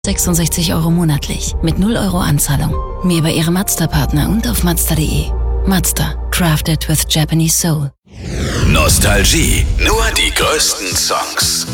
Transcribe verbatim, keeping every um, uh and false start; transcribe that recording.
sechsundsechzig Euro monatlich mit null Euro Anzahlung. Mehr bei Ihrem Mazda-Partner und auf Mazda punkt de. Mazda, crafted with Japanese soul. Nostalgie, nur die größten Songs.